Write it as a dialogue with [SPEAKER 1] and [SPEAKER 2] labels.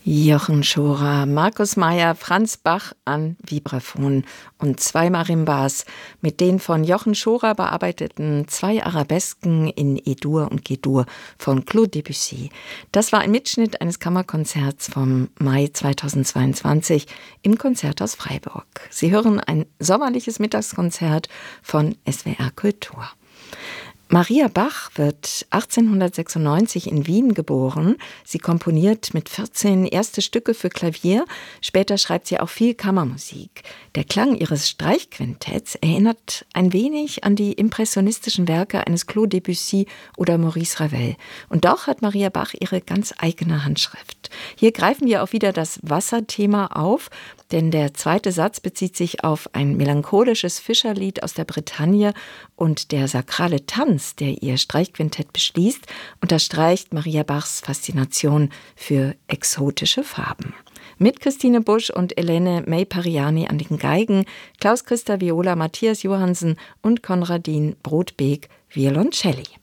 [SPEAKER 1] Jochen Schorer, Markus Meier, Franz Bach an Vibraphon und 2 Marimbas mit den von Jochen Schorer bearbeiteten 2 Arabesken in E-Dur und G-Dur von Claude Debussy. Das war ein Mitschnitt eines Kammerkonzerts vom Mai 2022 im Konzerthaus Freiburg. Sie hören ein sommerliches Mittagskonzert von SWR Kultur. Maria Bach wird 1896 in Wien geboren. Sie komponiert mit 14 erste Stücke für Klavier. Später schreibt sie auch viel Kammermusik. Der Klang ihres Streichquintetts erinnert ein wenig an die impressionistischen Werke eines Claude Debussy oder Maurice Ravel. Und doch hat Maria Bach ihre ganz eigene Handschrift. Hier greifen wir auch wieder das Wasserthema auf, denn der zweite Satz bezieht sich auf ein melancholisches Fischerlied aus der Bretagne und der sakrale Tanz, der ihr Streichquintett beschließt, unterstreicht Maria Bachs Faszination für exotische Farben. Mit Christine Busch und Elene May-Pariani an den Geigen, Klaus Christa Viola, Matthias Johansen und Konradin Brodbeek Violoncelli.